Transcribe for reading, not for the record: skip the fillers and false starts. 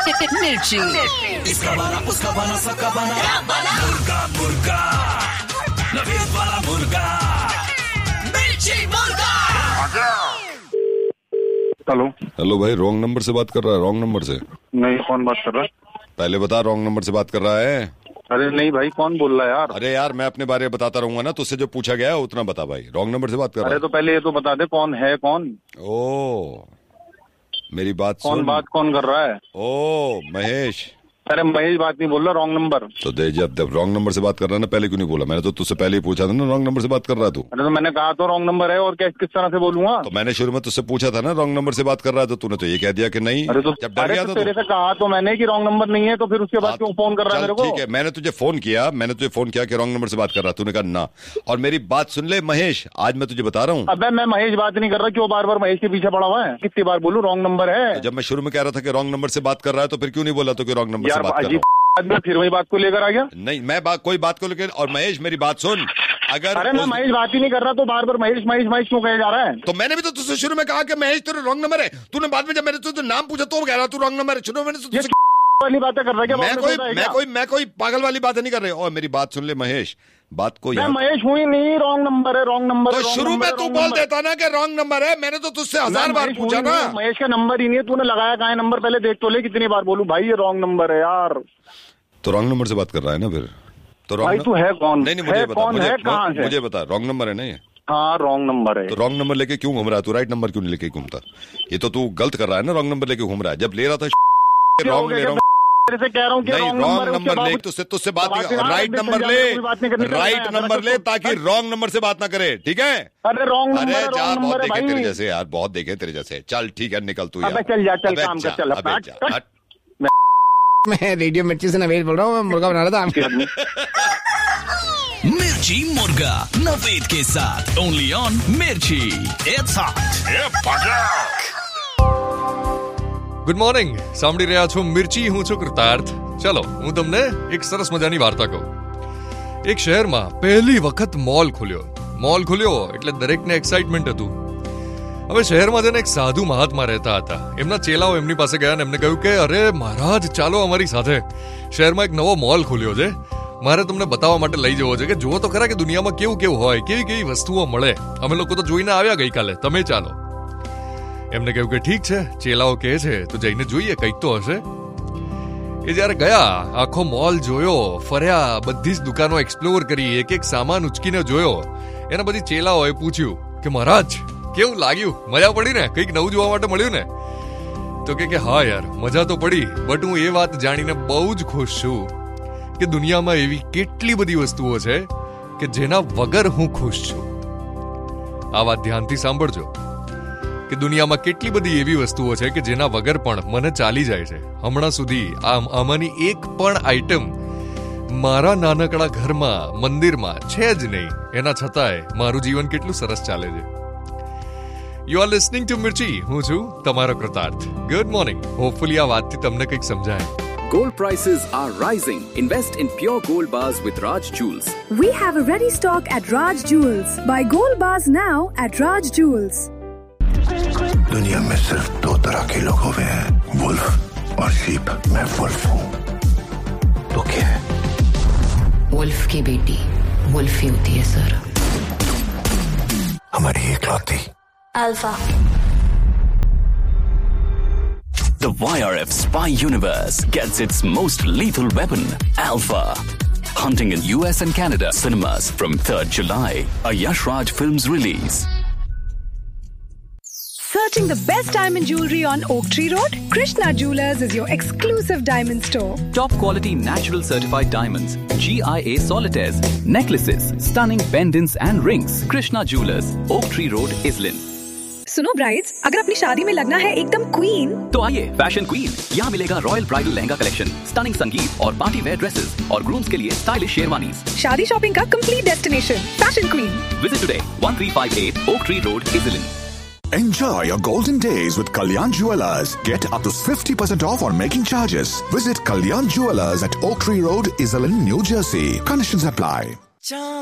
मिर्ची। इसका बना उसका बना सबका बना मुर्गा मुर्गा नवीद वाला मुर्गा मिर्ची मुर्गा। हेलो भाई, रॉन्ग नंबर से बात कर रहा है। रॉन्ग नंबर से नहीं, कौन बात कर रहा है? पहले बता, रॉन्ग नंबर से बात कर रहा है। अरे नहीं भाई, कौन बोल रहा है यार? अरे यार, मैं अपने बारे में बताता रहूंगा ना, तुझसे जो पूछा गया है उतना बता भाई। रॉन्ग नंबर से बात कर रहा है। अरे तो पहले ये तो बता दे कौन है कौन? ओ, मेरी बात कौन सुन। बात कौन कर रहा है? ओ महेश। अरे महेश बात नहीं बोल रहा, रॉन्ग नंबर। तो दे, जब रॉन्ग नंबर से बात कर रहा है ना, पहले क्यों नहीं बोला? मैंने तो तुझसे पहले ही पूछा था ना, रॉन्ग नंबर से बात कर रहा है तू। अरे तो मैंने कहा तो रॉन्ग नंबर है, और क्या किस तरह से बोलूंगा? तो मैंने शुरू में तुझसे पूछा था ना, रॉन्ग नंबर से बात कर रहा है, तो तूने तो ये कह दिया कि नहीं। अरे तो जब डर गया तेरे से कहा तो मैंने कि रॉन्ग नंबर नहीं है, तो फिर उसके बाद क्यों फोन कर रहा है मेरे को? ठीक है, मैंने तुझे फोन किया कि रॉन्ग नंबर से बात कर रहा, तूने कहा ना। और मेरी बात सुन ले महेश, आज मैं तुझे बता रहा हूँ। अबे मैं महेश बात नहीं कर रहा, क्यों बार बार महेश के पीछे पड़ा हुआ है? कितनी बार बोलूं रॉन्ग नंबर है? तो जब मैं शुरू में कह रहा था कि रॉन्ग नंबर से बात कर रहा है, तो फिर क्यों नहीं बोला तो कि रॉन्ग नंबर से बात कर रहा हूँ? मैं फिर वही बात को लेकर आ गया। नहीं, मैं कोई बात को लेकर। और महेश मेरी बात सुन, अगर अरे मैं महेश बात ही नहीं कर रहा, तो बार बार महेश महेश महेश क्यों कहे जा रहा है? तो मैंने भी तो तुझसे शुरू में कहा कि महेश तेरा रॉन्ग नंबर है। तूने बाद में जब मैंने तुझे नाम पूछा तो कह रहा तू रॉन्ग नंबर है। शुरू में मैंने वाली बातें कर रहा है क्या? मैं कोई पागल वाली बातें नहीं कर रही। और मेरी बात सुन ले महेश, बात को मैं महेश हुई नहीं, रॉन्ग नंबर है, रॉन्ग नंबर। तो शुरू में तू बोल देता ना कि रॉन्ग नंबर है। मैंने तो तुझसे 1000 बार पूछा ना। महेश का नंबर ही नहीं है, तूने लगाया कहाँ है नंबर? पहले देख तो ले, कितनी बार बोलूं भाई ये रॉन्ग नंबर है यार। तो रॉन्ग नंबर से बात कर रहा है ना फिर? तो भाई तू है कौन? नहीं मुझे बता, कौन है, कहाँ से? मुझे बता, रॉन्ग नंबर है ना ये? हाँ रॉन्ग नंबर है। तो रॉन्ग नंबर लेके क्यों घूम रहा है तू? राइट नंबर क्यों नहीं लेके घूमता? ये तो तू गलत कर रहा है ना, रॉन्ग नंबर लेके घूम रहा है। जब ले रहा था रॉन्ग ले रहा हूँ, तेरे से कह रहा हूँ कि रॉन्ग नंबर ले, तुझसे बात राइट नंबर ले, राइट नंबर ले, ताकि रॉन्ग नंबर से बात ना करे, ठीक है? अरे रॉन्ग नंबर, अरे जा, बहुत देखे तेरे जैसे यार, बहुत देखे तेरे जैसे। चल ठीक है, निकल तू यार। चल जा, चल काम कर, चल। मैं रेडियो मिर्ची से नवेद बोल रहा हूँ, मैं मुर्गा बना रहा था। मिर्ची मुर्गा नवेद के साथ ओनली ऑन मिर्ची। It's hot. ગુડ મોર્નિંગ, સાંભળી રહ્યા છો મિર્ચી, હું છું કૃતાર્થ. ચલો હું તમને એક સરસ મજાની વાર્તા કહું. એક શહેરમાં પહેલી વખત મોલ ખુલ્યો એટલે દરેકને એક્સાઇટમેન્ટ હતું. હવે શહેરમાં જઈને એક સાધુ મહાત્મા રહેતા હતા. એમના ચેલાઓ એમની પાસે ગયા અને એમને કહ્યું કે અરે મહારાજ, ચાલો અમારી સાથે. શહેરમાં એક નવો મોલ ખુલ્યો છે, મારે તમને બતાવવા માટે લઈ જવો છે કે જુઓ તો ખરા કે દુનિયામાં કેવું હોય, કેવી વસ્તુઓ મળે. અમે લોકો તો જોઈને આવ્યા ગઈકાલે, તમે ચાલો. એમને કહ્યું કે ઠીક છે, ચેલાઓ કહે છે તો જઈને જોઈએ, કંઈક તો હશે. એ જ્યારે ગયા, આખો મોલ જોયો, ફર્યા, બધી જ દુકાનો એક્સપ્લોર કરી, એક સામાન ઉચકીને જોયો. એના પછી ચેલાઓએ પૂછ્યું કે મહારાજ કેવું લાગ્યું, મજા પડી ને, કંઈક નવું જોવા માટે મળ્યું ને? તો કે હા યાર, મજા તો પડી, બટ હું એ વાત જાણીને બહુ જ ખુશ છું કે દુનિયામાં એવી કેટલી બધી વસ્તુઓ છે કે જેના વગર હું ખુશ છું. આ વાત ધ્યાનથી સાંભળજો કે દુનિયામાં કેટલી બધી એવી વસ્તુઓ છે કે જેના વગર પણ મને ચાલી જાય છે. હમણાં સુધી આમાંની એક પણ આઈટમ મારા નાનકડા ઘરમાં, મંદિરમાં છે જ નહીં. એના છતાંય મારું જીવન કેટલું સરસ ચાલે છે. યુ આર લિસનિંગ ટુ મિર્ચી, હું છું તમારો કૃતાર્થ. Good morning. હોપફુલી આ વાતથી તમને કંઈક સમજાય. Gold prices are rising. Invest in pure gold bars with Raj Jewels. We have a ready stock at Raj Jewels. Buy gold bars now at Raj Jewels. दुनिया में सिर्फ 2 तरह के लोग हुए हैं, वुल्फ और शीप. मैं वुल्फ हूँ. तो क्या है? वुल्फ की बेटी वुल्फ ही होती है सर. हमारी इकलौती alpha. The YRF spy universe gets its most lethal weapon, Alpha. Hunting in US and Canada cinemas from 3rd July. A Yash Raj Films release. Searching the best diamond jewelry on Oak Tree Road? Krishna Jewelers is your exclusive diamond store. Top quality natural certified diamonds, GIA solitaires, necklaces, stunning pendants and rings. Krishna Jewelers, Oak Tree Road, Islin. सुनो brides, अगर अपनी शादी में लगना है एकदम queen, तो आइए फैशन क्वीन. यहाँ मिलेगा royal bridal lehenga collection, stunning संगीत और पार्टी वेयर ड्रेसेस और ग्रूम्स के लिए स्टाइलिश शेरवानीज. शादी शॉपिंग का complete destination, fashion queen. Visit today, 1358 Oak Tree Road, Islin. Enjoy your golden days with Kalyan Jewelers. Get up to 50% off on making charges. Visit Kalyan Jewelers at Oak Tree Road, Islin, New Jersey. Conditions apply.